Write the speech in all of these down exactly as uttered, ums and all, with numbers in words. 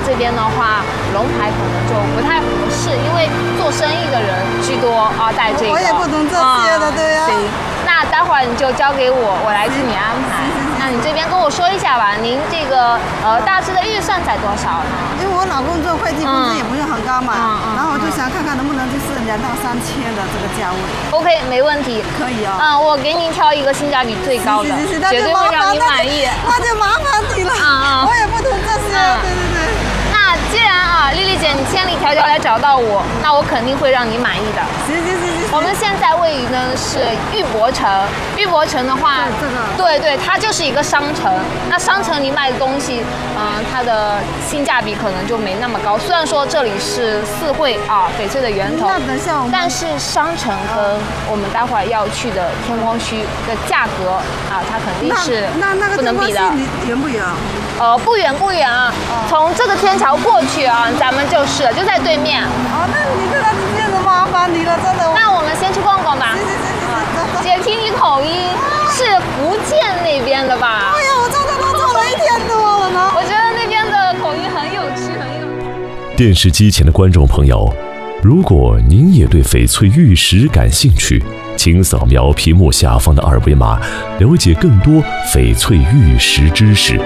这边的话，龙牌可能就不太合适，因为做生意的人居多啊，带这个。 我也不懂这些的，对呀。 行，那待会儿你就交给我，我来替你安排。那你这边跟我说一下吧，您这个呃大致的预算在多少呢？ 因为我老公做会计，工资也不是很高嘛，然后我就想看看能不能就是两到三千的这个价位。 OK， 没问题， 可以啊。 嗯，我给您挑一个性价比最高的，绝对会让你满意。 那就麻烦你了，我也不懂这些，对对对。 那既然啊，丽丽姐你千里迢迢来找到我，那我肯定会让你满意的。 行行行行。 我们现在位于呢是玉博城，玉博城的话， 这个对对，它就是一个商城。那商城里卖的东西，嗯、呃，它的性价比可能就没那么高。虽然说这里是四惠啊翡翠的源头，但是商城跟我们待会儿要去的天光墟的价格啊，它肯定是不能比的。 远不远？ 呃，不远不远啊，从这个天桥过去啊，咱们就是了，就在对面。 哦，那你这个这样子麻烦你了，真的。 那我们先去逛逛吧。 行行行行， 姐听你口音是福建那边的吧？ 哎呀，我真的都做了一天多了呢。 我觉得那边的口音很有趣，很有。 电视机前的观众朋友，如果您也对翡翠玉石感兴趣，请扫描屏幕下方的二维码，了解更多翡翠玉石知识。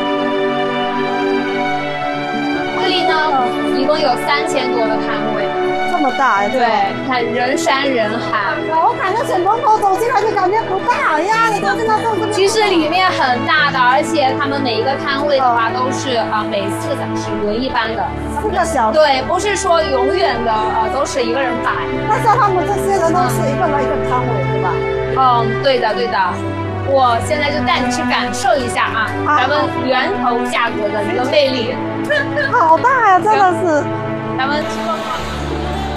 这里呢，一共有三千多个摊位， 这么大呀？ 对，看人山人海。 我感觉水龙头走进来就感觉不大呀，你走进来这么。 其实里面很大的，而且他们每一个摊位的话都是啊、呃、每次的是轮一班的， 这个小对，不是说永远的呃都是一个人摆。 那像他们这些人都是一个人一个摊位，对吧？ 嗯，对的对的。我现在就带你去感受一下啊，啊咱们源头价格的一个魅力。 好大呀，真的是。 咱们去逛逛。